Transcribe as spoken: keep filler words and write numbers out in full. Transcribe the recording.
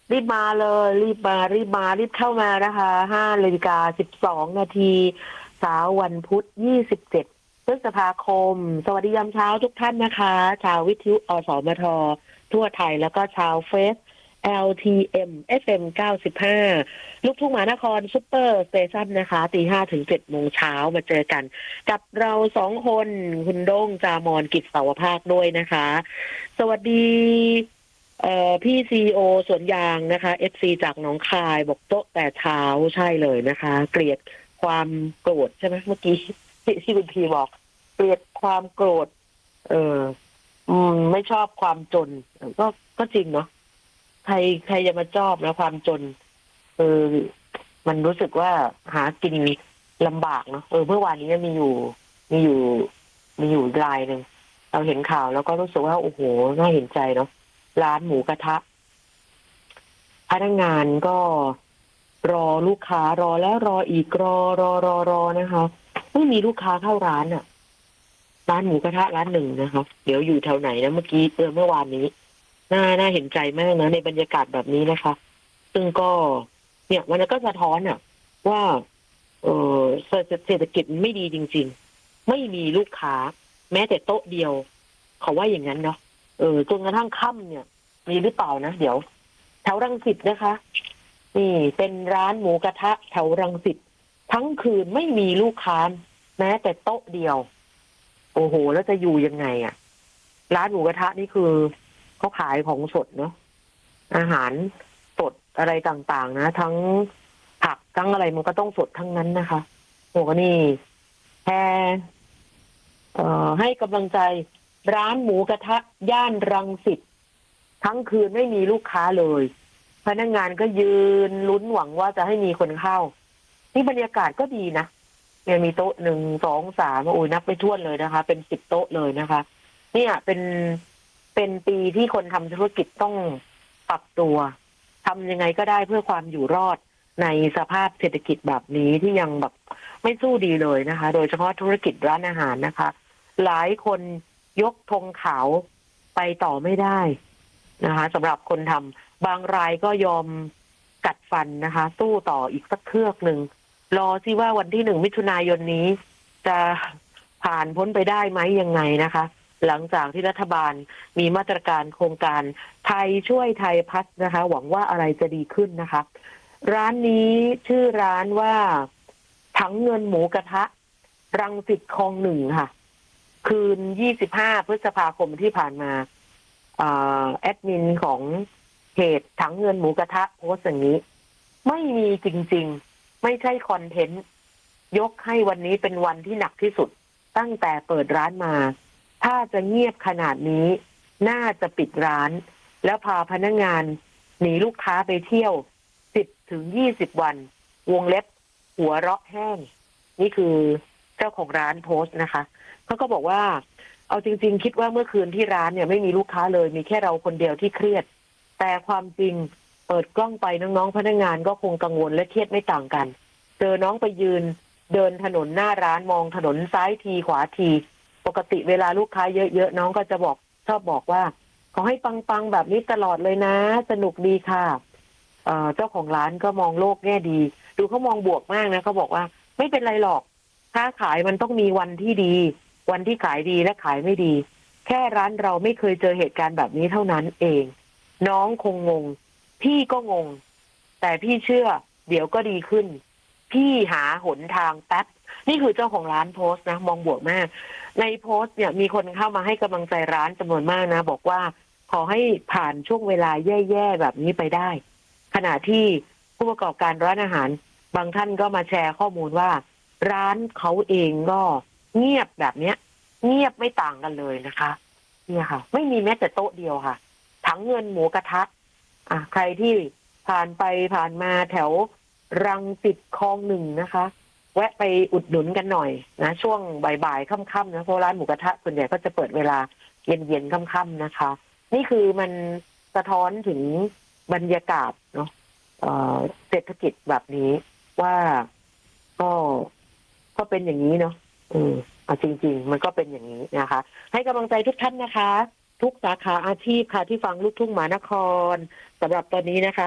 รีบมาเลยรีบมารีบมารีบเข้ามานะคะห้านาฬิกาสิบสองนาทีเช้าวันพุธยี่สิบเจ็ดพฤษภาคมสวัสดียามเช้าทุกท่านนะคะชาววิทยุอสมททั่วไทยแล้วก็ชาวเฟซ แอล ที เอ็ม เอฟ เอ็ม เก้าสิบห้าลูกทุ่งมหานครซุปเปอร์สเตชันนะคะตีห้าถึงเจ็ดโมงเช้ามาเจอกันกับเราสองคนคุณโด้งจามอนกิจเสาวภาคด้วยนะคะสวัสดีเอ่อพี่ซีโอสวนยางนะคะ เอฟ ซี จากหนองคายบอกโต๊ะแต่เช้าใช่เลยนะคะเกลียดความโกรธใช่ไหมเมื่อกี้ที่ที่คุณพีบอกเกลียดความโกรธเอออืมไม่ชอบความจนก็ก็จริงเนาะใครใครจะมาชอบนะความจนเออมันรู้สึกว่าหากินลำบากเนาะเออเมื่อวานนี้มีอยู่มีอยู่มีอยู่รายหนึ่งเราเห็นข่าวแล้วก็รู้สึกว่าโอ้โหน่าเห็นใจเนาะร้านหมูกระทะพนักงานก็รอลูกค้ารอแล้วรออีกรอรอรอรอนะคะไม่มีลูกค้าเข้าร้านอ่ะร้านหมูกระทะร้านหนึ่งนะคะเดี๋ยวอยู่แถวไหนนะเมื่อกี้เออเมื่อวานนี้น่าน่าเห็นใจมากนะในบรรยากาศแบบนี้นะคะซึ่งก็เนี่ยมันก็สะท้อนอ่ะว่าเออเศรษฐกิจไม่ดีจริงๆไม่มีลูกค้าแม้แต่โต๊ะเดียวเขาว่าอย่างนั้นเนาะเออจนกระทั่งค่ำเนี่ยมีหรือเปล่านะเดี๋ยวแถวรังสิตนะคะนี่เป็นร้านหมูกระทะแถวรังสิตทั้งคืนไม่มีลูกค้าแม้แต่โต๊ะเดียวโอ้โหแล้วจะอยู่ยังไงอ่ะร้านหมูกระทะนี่คือเขาขายของสดเนาะอาหารสดอะไรต่างๆนะทั้งผักทั้งอะไรมันก็ต้องสดทั้งนั้นนะคะโอ้ก็นี่แค่เอ่อให้กำลังใจร้านหมูกระทะย่านรังสิตทั้งคืนไม่มีลูกค้าเลยพนักงานก็ยืนลุ้นหวังว่าจะให้มีคนเข้านี่บรรยากาศก็ดีนะเนี่ยมีโต๊ะหนึ่งสองสามโอ้ยนับไม่ถ้วนเลยนะคะเป็นสิบโต๊ะเลยนะคะเนี่ยเป็นเป็นปีที่คนทำธุรกิจต้องปรับตัวทำยังไงก็ได้เพื่อความอยู่รอดในสภาพเศรษฐกิจแบบนี้ที่ยังแบบไม่สู้ดีเลยนะคะโดยเฉพาะธุรกิจร้านอาหารนะคะหลายคนยกธงขาวไปต่อไม่ได้นะคะสำหรับคนทำบางรายก็ยอมกัดฟันนะคะสู้ต่ออีกสักเครือกหนึ่งรอซิว่าวันที่หนึ่งมิถุนายนนี้จะผ่านพ้นไปได้ไหมยังไงนะคะหลังจากที่รัฐบาลมีมาตรการโครงการไทยช่วยไทยพัฒน์นะคะหวังว่าอะไรจะดีขึ้นนะคะร้านนี้ชื่อร้านว่าถังเงินหมูกระทะรังสิตคลองหนึ่งค่ะคืนยี่สิบห้าพฤษภาคมที่ผ่านมาแอดมินของเพจถังเงินหมูกระทะโพสต์อย่างนี้ไม่มีจริงๆไม่ใช่คอนเทนต์ยกให้วันนี้เป็นวันที่หนักที่สุดตั้งแต่เปิดร้านมาถ้าจะเงียบขนาดนี้น่าจะปิดร้านแล้วพาพนักงานหนีลูกค้าไปเที่ยวสิบถึงยี่สิบวันวงเล็บหัวเราะแห้งนี่คือเจ้าของร้านโพสต์นะคะเขาก็บอกว่าเอาจริงๆคิดว่าเมื่อคืนที่ร้านเนี่ยไม่มีลูกค้าเลยมีแค่เราคนเดียวที่เครียดแต่ความจริงเปิดกล้องไปน้องๆพนักงานก็คงกังวลและเครียดไม่ต่างกันเจอน้องไปยืนเดินถนนหน้าร้านมองถนนซ้ายทีขวาทีปกติเวลาลูกค้าเยอะๆน้องก็จะบอกชอบบอกว่าขอให้ปังๆแบบนี้ตลอดเลยนะสนุกดีค่ะเอ่อเจ้าของร้านก็มองโลกแง่ดีดูเขามองบวกมากนะเขาบอกว่าไม่เป็นไรหรอกค้าขายมันต้องมีวันที่ดีวันที่ขายดีและขายไม่ดีแค่ร้านเราไม่เคยเจอเหตุการณ์แบบนี้เท่านั้นเองน้องคงงงพี่ก็งงแต่พี่เชื่อเดี๋ยวก็ดีขึ้นพี่หาหนทางแป๊บนี่คือเจ้าของร้านโพสต์นะมองบวกมากในโพสต์เนี่ยมีคนเข้ามาให้กำลังใจร้านจำนวนมากนะบอกว่าขอให้ผ่านช่วงเวลาแย่ๆแบบนี้ไปได้ขณะที่ผู้ประกอบการร้านอาหารบางท่านก็มาแชร์ข้อมูลว่าร้านเขาเองก็เงียบแบบเนี้ยเงียบไม่ต่างกันเลยนะคะเนี่ยค่ะไม่มีแม้แต่โต๊ะเดียวค่ะถังเงินหมูกระทะอ่ะใครที่ผ่านไปผ่านมาแถวรังสิตคลองหนึ่งนะคะแวะไปอุดหนุนกันหน่อยนะช่วงบ่ายๆค่ำๆนะเพราะร้านหมูกระทะส่วนใหญ่ก็จะเปิดเวลาเย็นๆค่ำๆนะคะนี่คือมันสะท้อนถึงบรรยากาศเนาะเศรษฐกิจแบบนี้ว่าก็ก็เป็นอย่างนี้เนาะอืมอ่ะจริงๆมันก็เป็นอย่างนี้นะคะให้กำลังใจทุกท่านนะคะทุกสาขาอาชีพค่ะที่ฟังลูกทุ่งมหานครสำหรับตอนนี้นะคะ